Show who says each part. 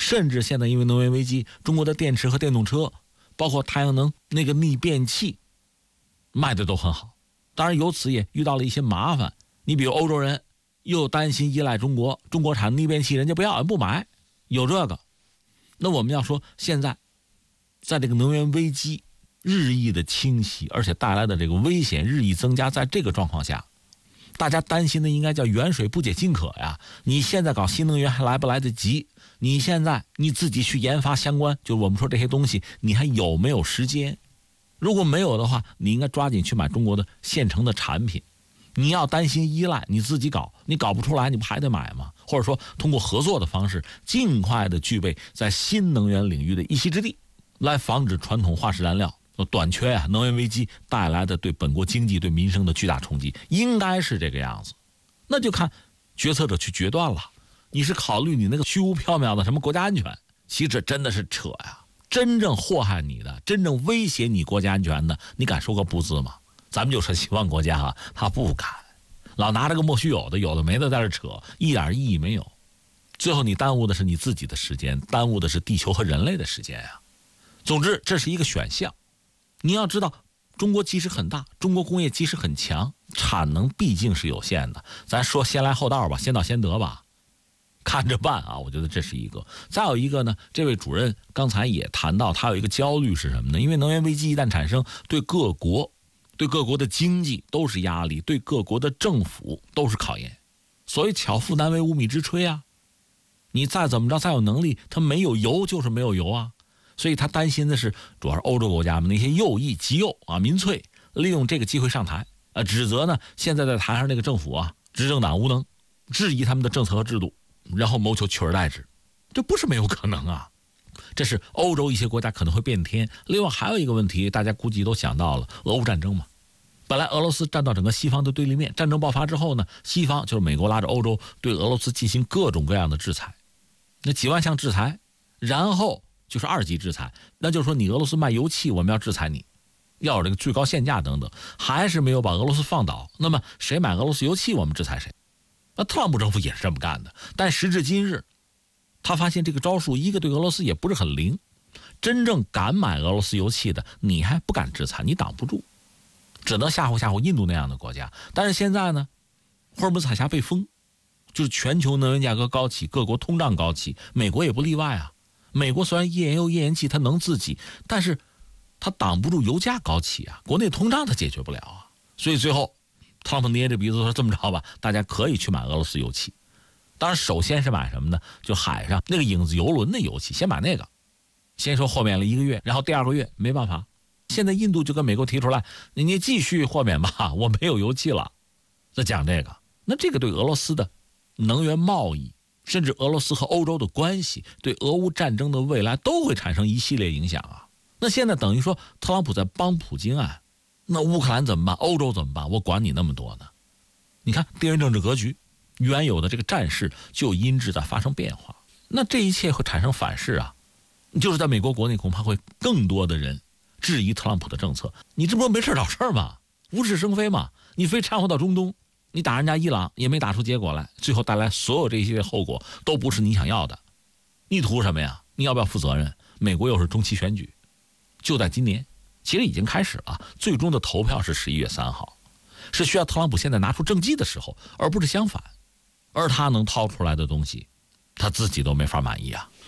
Speaker 1: 甚至现在因为能源危机，中国的电池和电动车，包括太阳能那个逆变器，卖的都很好。当然由此也遇到了一些麻烦，你比如欧洲人又担心依赖中国，中国产逆变器人家不要不买，有这个。那我们要说现在在这个能源危机日益的侵袭，而且带来的这个危险日益增加，在这个状况下，大家担心的应该叫远水不解近渴呀。你现在搞新能源还来不来得及？你现在你自己去研发相关，就我们说这些东西，你还有没有时间？如果没有的话，你应该抓紧去买中国的现成的产品。你要担心依赖，你自己搞，你搞不出来，你不还得买吗？或者说通过合作的方式，尽快的具备在新能源领域的一席之地，来防止传统化石燃料短缺啊，能源危机带来的对本国经济、对民生的巨大冲击，应该是这个样子。那就看决策者去决断了。你是考虑你那个虚无缥缈的什么国家安全，其实这真的是扯呀。真正祸害你的，真正威胁你国家安全的，你敢说个不字吗？咱们就说西方国家啊，他不敢，老拿这个莫须有的有的没的在这扯，一点意义没有。最后你耽误的是你自己的时间，耽误的是地球和人类的时间呀。总之这是一个选项。你要知道中国基石很大，中国工业基石很强，产能毕竟是有限的，咱说先来后到吧，先到先得吧，看着办啊。我觉得这是一个。再有一个呢，这位主任刚才也谈到，他有一个焦虑是什么呢？因为能源危机一旦产生，对各国的经济都是压力，对各国的政府都是考验。所以巧妇难为无米之炊啊，你再怎么着再有能力，他没有油就是没有油啊。所以他担心的是，主要是欧洲国家们那些右翼极右啊民粹，利用这个机会上台，指责呢现在在台上那个政府啊，执政党无能，质疑他们的政策和制度，然后谋求取而代之。这不是没有可能啊，这是欧洲一些国家可能会变天。另外还有一个问题，大家估计都想到了，俄乌战争嘛。本来俄罗斯站到整个西方的对立面，战争爆发之后呢，西方就是美国拉着欧洲对俄罗斯进行各种各样的制裁，那几万项制裁，然后就是二级制裁，那就是说你俄罗斯卖油气，我们要制裁你，要有这个最高限价等等，还是没有把俄罗斯放倒。那么谁买俄罗斯油气，我们制裁谁。那特朗普政府也是这么干的，但时至今日，他发现这个招数一个对俄罗斯也不是很灵，真正敢买俄罗斯油气的，你还不敢制裁，你挡不住，只能吓唬吓唬印度那样的国家。但是现在呢，霍尔木兹海峡被封，就是全球能源价格高企，各国通胀高企，美国也不例外啊。美国虽然页岩油、页岩气它能自己，但是它挡不住油价高企啊，国内通胀它解决不了啊。所以最后特朗普捏着鼻子说，这么着吧，大家可以去买俄罗斯油气。当然首先是买什么呢？就海上那个影子油轮的油气，先买那个，先说豁免了1个月，然后第2个月没办法，现在印度就跟美国提出来，你继续豁免吧，我没有油气了。再讲这个，那这个对俄罗斯的能源贸易，甚至俄罗斯和欧洲的关系，对俄乌战争的未来都会产生一系列影响啊。那现在等于说特朗普在帮普京啊，那乌克兰怎么办？欧洲怎么办？我管你那么多呢？你看地缘政治格局，原有的这个战事就因之在发生变化，那这一切会产生反噬啊。就是在美国国内恐怕会更多的人质疑特朗普的政策，你这不没事找事吗？无事生非嘛，你非掺和到中东，你打人家伊朗也没打出结果来，最后带来所有这些后果都不是你想要的，你图什么呀？你要不要负责任？美国又是中期选举，就在今年，其实已经开始了，最终的投票是11月3号，是需要特朗普现在拿出政绩的时候，而不是相反。而他能掏出来的东西，他自己都没法满意啊。